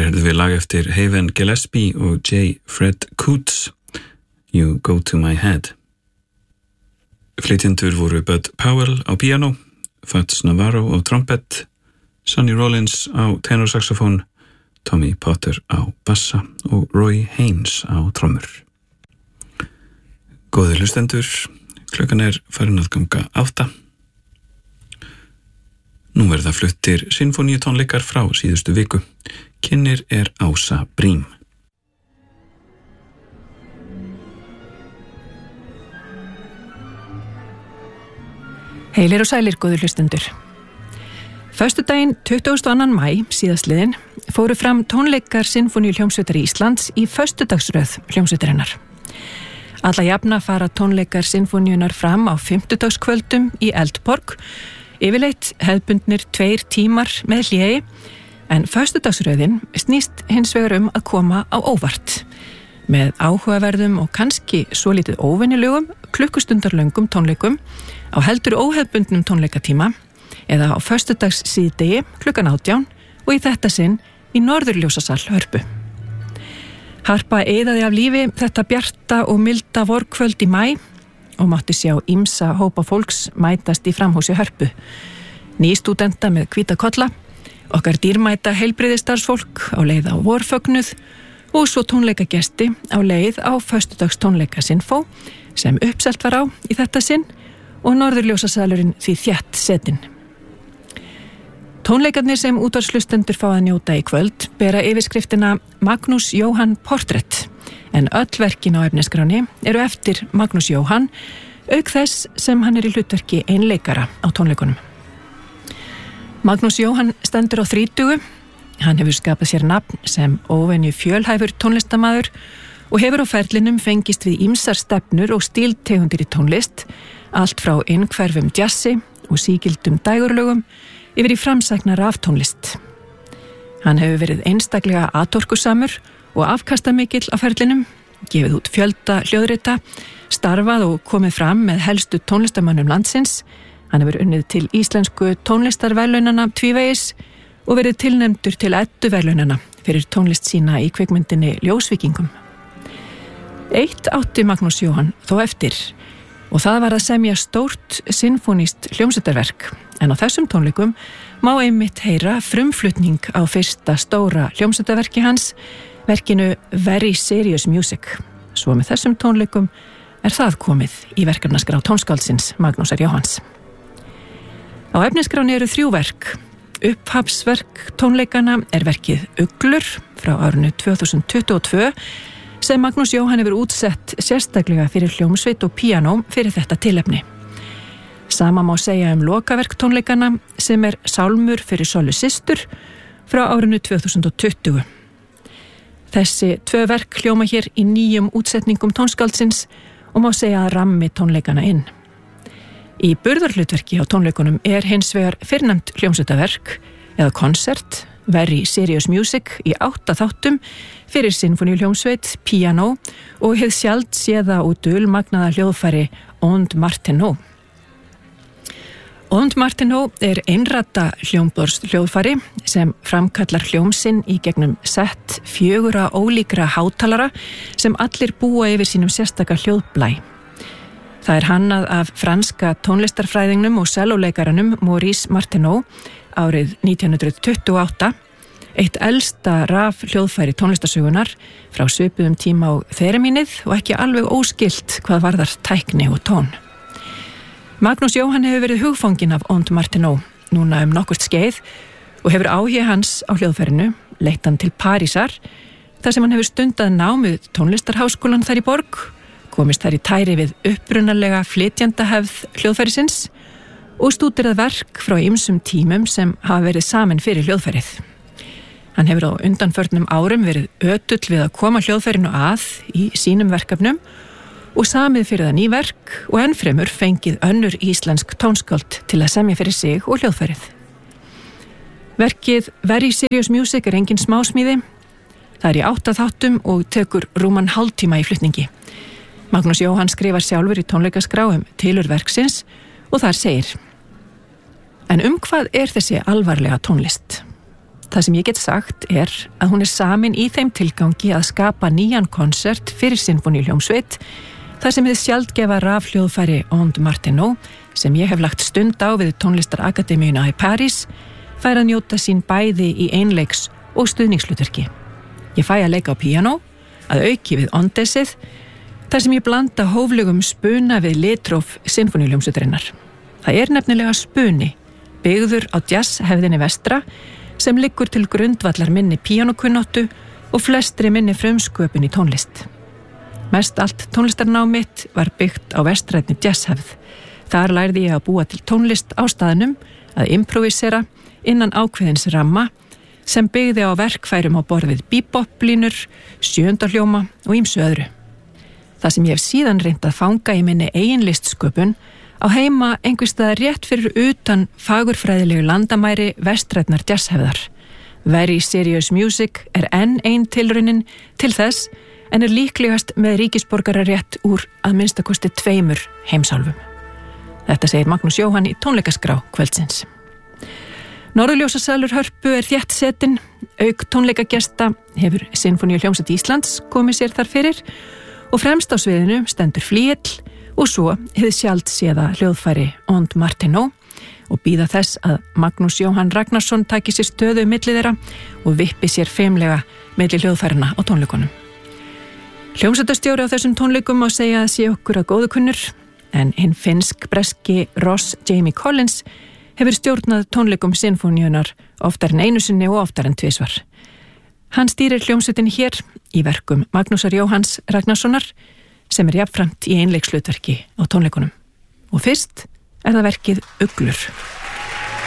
heyrðum við lag eftir Haven Gillespie og J. Fred Coots, You Go To My Head. Flytjendur voru Bud Powell á piano, Fats Navarro á trompet, Sonny Rollins á tenorsaxofón, Tommy Potter á bassa og Roy Haynes á trommur. Góðir hlustendur, klukkan farin að ganga 8. Nú verða fluttir sinfóníutónleikar frá síðustu viku. Kynnir Ása Brím. Heilir og sælir, góðir hlustendur. Föstudaginn 22. maí síðastliðinn fóru fram tónleikar Sinfóníuhljómsveitar Íslands í föstudagsröð hljómsveitarinnar. Alla jafna fara tónleikar sinfóníunar fram á fimmtudagskvöldum í Eldborg, yfirleitt hefðbundnir 2 tímar með hléi, en föstudagsröðin snýst hins vegar að koma á óvart, með áhugaverðum og kannski svolítið óvenjulegum klukkustundarlöngum tónleikum á heldur óhefðbundnum tónleikatíma eða á föstudags síðdegi klukkan 18 og í þetta sinn í Norðurljósasal Hörpu. Harpa eyðaði af lífi þetta bjarta og milda vorkvöld í maí og mátti sjá ýmsa hópa fólks mætast í framhúsi Hörpu. Nýstúdenta með hvíta kolla, okkar dýrmæta heilbrigðisstarfsfólk á leið á vorfögnuð og svo tónleikagesti á leið á föstudags tónleika Sinfó sem uppselt var á í þetta sinn og Norðurljósasalurinn því þétt setinn. Tónleikarnir sem útvarpshlustendur fá að njóta í kvöld bera yfirskriftina Magnús Jóhann Portrétt, en öll verkin á efnisskráni eru eftir Magnús Jóhann, auk þess sem hann í hlutverki einleikara á tónleikunum. Magnús Jóhann stendur á 30, hann hefur skapað sér nafn sem óvenju fjölhæfur tónlistamaður og hefur á ferlinum fengist við ýmsar stefnur og stíltegundir í tónlist, allt frá innhverfum djassi og sígildum dægurlögum yfir í framsækna raftónlist. Hann hefur verið einstaklega atorkusamur og afkastamikill á ferlinum, gefið út fjölda hljóðrita, starfað og komið fram með helstu tónlistamönnum landsins. Hann hefur unnið til íslensku tónlistarverðlaunanna tvívegis og verið tilnefndur til Edduverðlaunanna fyrir tónlist sína í kvikmyndinni Ljósvíkingum. Eitt átti Magnús Jóhann þó eftir og það var að semja stórt sinfónískt hljómsveitarverk, en á þessum tónleikum má einmitt heyra frumflutning á fyrsta stóra hljómsveitarverki hans, verkinu Very Serious Music. Svo með þessum tónleikum það komið í verkefnaskrá tónskáldsins Magnúsar Jóhanns. Á efnisskráni eru 3 verk. Upphafsverk tónleikana verkið Uglur frá árinu 2022 sem Magnús Jóhann hefur útsett sérstaklega fyrir hljómsveit og píanó fyrir þetta tilefni. Sama má segja lokaverk tónleikana sem Sálmur fyrir Sollu systur frá árinu 2020. Þessi 2 verk hljóma hér í 9 útsetningum tónskáldsins og má segja að rammi tónleikana inn. Í burðarhlutverki á tónleikunum hins vegar fyrrnefnt hljómsveitaverk eða konsert, Very Serious Music í 8 þáttum fyrir sinfóníuhljómsveit, píanó og hið sjálft séða og dulmagnaða hljóðfæri Ond Martenot. Ond Martenot einrata hljómborðshljóðfæri sem framkallar hljómsinn í gegnum sett 4 ólíkra hátalara sem allir búa yfir sínum sérstaka hljóðblæ. Það hannað af franska tónlistarfræðingnum og sellóleikaranum Maurice Martenot árið 1928, eitt elsta raf hljóðfæri tónlistarsögunar frá svipuðum tíma og þeirmínið og ekki alveg óskilt hvað varðar tækni og tón. Magnús Jóhann hefur verið hugfanginn af Ond Martenot núna nokkurt skeið og hefur áhugi hans á hljóðfærinu leitt hann til Parísar, þar sem hann hefur stundað námið tónlistarháskólan þar í borg, komist þar í tæri við upprunalega flytjandahefð hljóðfærisins og stúderað verk frá ýmsum tímum sem hafa verið samin fyrir hljóðfærið. Hann hefur á undanförnum árum verið ötull við að koma hljóðfærinu að í sínum verkefnum og samið fyrir það ný verk og ennfremur fengið önnur íslensk tónskáld til að semja fyrir sig og hljóðfærið. Verkið Very Serious Music engin smásmíði. Það í 8 þáttum og tekur rúman hálftíma í flutningi. Magnús Jóhann skrifar sjálfur í tónleikaskrá tilurð verksins og þar segir: En hvað þessi alvarlega tónlist? Það sem ég get sagt að hún samin í þeim tilgangi að skapa nýjan konsert fyrir sinfóníuhljómsveit, þar sem þið sjaldgefa rafhljóðfæri Ond Martenot, sem ég hef lagt stund á við tónlistarakademíuna í París, fær að njóta sín bæði í einleiks og stuðningshlutverki. Ég fæ að leika á píanó, að auki við ondesið, þar sem ég blanda hóflegum spuna við litróf sinfóníuhljómsveitarinnar. Það nefnilega spuni, byggður á jazzhefðinni vestra, sem liggur til grundvallar minni píanókunnáttu og flestri minni frumsköpun í tónlist. Mest allt tónlistarnám mitt var byggt á vestrænni jazzhefð. Þar lærði ég að búa til tónlist á staðnum, að improvisera innan ákveðins ramma sem byggði á verkfærum á borð við bebop-línur, sjöundarhljóma og ýmsu öðru. Það sem ég hef síðan reynt að fanga í minni eigin listsköpun á heima einhverstaðar rétt fyrir utan fagurfræðilegu landamæri vestrænnar jazzhefðar. Very Serious Music enn ein tilraunin til þess en líklegast með ríkisborgararétt úr að minnstakosti 2 heimsálfum. Þetta segir Magnús Jóhann í tónleikaskrá kvöldsins. Norðurljósasalur Hörpu þétt setin, auk tónleikagesta hefur Sinfóníuhljómsveit Íslands komið sér þar fyrir og fremst á sviðinu stendur flygil og svo hið sjaldséða hljóðfæri Ond Martenot og bíða þess að Magnús Jóhann Ragnarsson taki sér stöðu milli þeirra og vippi sér feimlega milli hljóðfærina á tónleikunum. Hljómsveitarstjóri á þessum tónleikum má segja að sé okkur að góðu kunnur, en hinn finnsk-breski Ross Jamie Collins hefur stjórnað tónleikum sinfóníunar oftar en einu sinni og oftar en 2. Hann stýrir hljómsveitinni hér í verkum Magnúsar Jóhanns Ragnarssonar, sem jafnframt í einleikshlutverki á tónleikunum. Og fyrst það verkið Uglur.